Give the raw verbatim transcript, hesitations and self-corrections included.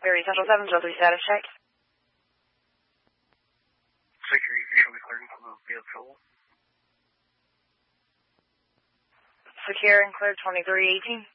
Area Central seven, Jill three status check. Secure, you can show me clearing for the field fuel. Secure and clear twenty-three eighteen.